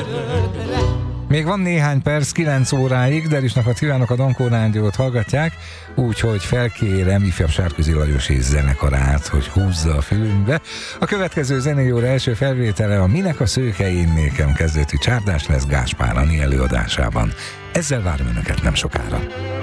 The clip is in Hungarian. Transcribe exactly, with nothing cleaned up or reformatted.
Még van néhány perc, kilenc óráig, de is napot kívánok, a Donkó Rádiót hallgatják, úgyhogy felkérem ifjabb Sárközi Lajos és zenekarát, hogy húzza a fülünkbe. A következő zenei óra első felvétele a Minek a szőke én nékem kezdetű csárdás lesz Gáspár Ani előadásában. Ezzel várom önöket nem sokára.